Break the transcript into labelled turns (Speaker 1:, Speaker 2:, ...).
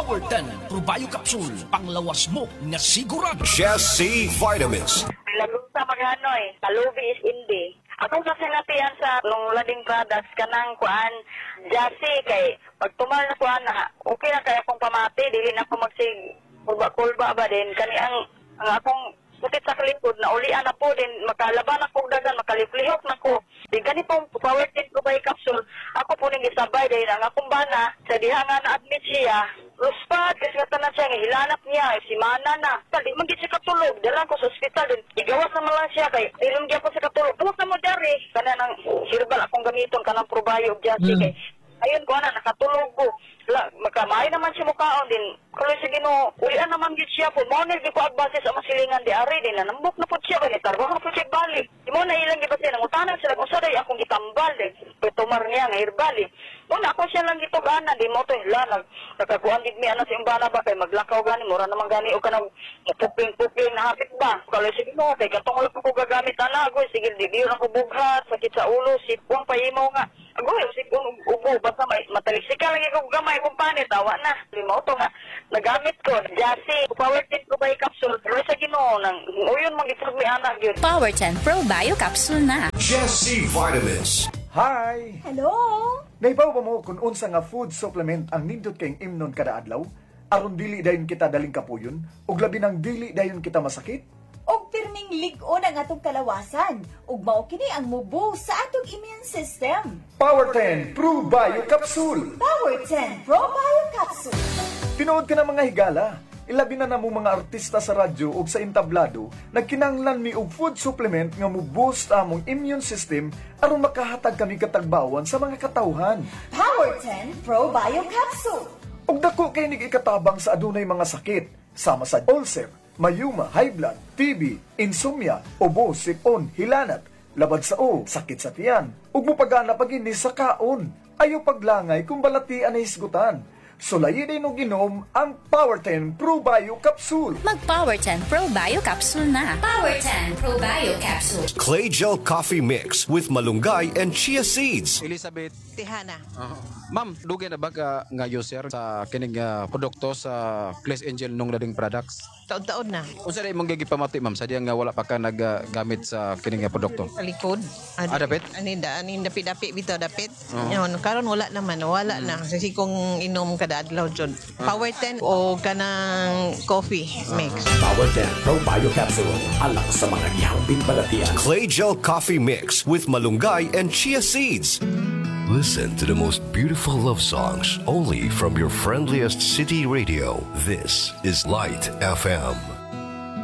Speaker 1: Power 10 Probio Capsule, panglawas mo nga sigurado.
Speaker 2: Jesse Vitamins.
Speaker 3: Lagot sa maghanoy, kalubi is hindi. Akong kasinatian sa nung lading products kanang kuan, Jassy, kay pag tumal na kuan na, okay na kaya akong pamati, dili na ako magsig kulba-kulba ba din, kani ang akong putit sa kalikod na ulian na po din, makalaban ako dagan, makaliplihok na ko. Di gani pong Power 10 Probio Capsule, ako po ning isabay dahil ang akong bana, sa diha nga na-admit siya, luspad, kasi katanan siya, hilanap niya, si Mana na. Di man gid siya katulog, dalan ko sa ospital din. Igawas naman lang siya, kay ilong gyud ko sa katulog. Gawas na mo dari, kana nang herbal akong gamiton, kanang Probio, Jassy, kay ayun ko na, nakatulog ko. Makamay naman siya mukhaon din. Kalo sa Ginoo, ulian naman gid siya po. Monel di ko agbase sa masilingan di ari din. Nanambok na po siya, kaya tarbaho na po siya balik. Di mo na ilang gibase, nangutanan sila kung saday akong gitambal eh. Tumar niya nga herbal eh. Una ako siya lang gito gana, di mo to hila. Nagkakuhan gid mi ana sa imbana ba, kay maglakaw gani, mura naman gani o kanang puping na hapit ba. Kalo sa Ginoo, kay katong wala ko gagamit ana, agoy, sige, di na ko bughat, sakit sa ulo, sipong pahimaw nga. Agoy, sipong ubo, basta matalisikal lagi ko gamay kung panit, tawa na. Limaw to nga. Nagamit ko, Jassy, Power 10 Probio Capsule, pero sa Ginoo, nang uyon mag-itog mi anak yun.
Speaker 4: Power 10 Probio Capsule na.
Speaker 2: Jesse Vitamins.
Speaker 5: Hi!
Speaker 6: Hello?
Speaker 5: Naibaw ba mo kung unsa nga food supplement ang nindot kayong imnon kada adlaw? Aron dili dayon kita daling kapuyon, ug labi nang dili dayon kita masakit?
Speaker 6: Og pirming lig-on ang atong kalawasan. Ug mao kini ang mubo sa atong immune system.
Speaker 5: Power 10 Probio Capsule.
Speaker 6: Power 10 Probio Capsule.
Speaker 5: Tinuod ka na mga higala. Ilabi na namo mga artista sa radyo ug sa entablado nagkinahanglan mi og food supplement nga mo-boost among immune system aron makahatag kami katagbawan sa mga katawhan.
Speaker 6: Power 10 Probio Capsule.
Speaker 5: Ug dako kay nig ikatabang sa adunay mga sakit sama sa ulcer, mayuma, high blood, TB, insomnia, ubo, sipon, hilanat, labad sa o, sakit sa tiyan, ug mopagana pag-inis sa kaon. Ayaw paglangay kung balatian na hisgutan. Sulayin og ginom ang Power 10 Probio Capsule.
Speaker 4: Mag-Power 10 Probio Capsule na. Power 10 Probio Capsule.
Speaker 2: Clay Gel Coffee Mix with malunggay and chia seeds.
Speaker 7: Elizabeth.
Speaker 8: Tihana.
Speaker 7: Ma'am, dugay na ba ka nga user sa kining produkto sa Clay Angel nung lading products?
Speaker 8: Taon-taon na.
Speaker 7: Unsa day mong gigipamati ma'am sa diya nga wala pa ka naggamit sa kining produkto?
Speaker 8: Kalikod.
Speaker 7: Dapit?
Speaker 8: Anin dapit bitaw dapit. Yon, karon wala naman, wala na. Kasi kung inom kada adlaw jud. Power 10 o kanang coffee mix.
Speaker 9: Power 10 Probio Capsule. Alak sa mga gihambing balatian.
Speaker 2: Clay Gel Coffee Mix with malunggay and chia seeds. Listen to the most beautiful love songs only from your friendliest city radio. This is Light FM.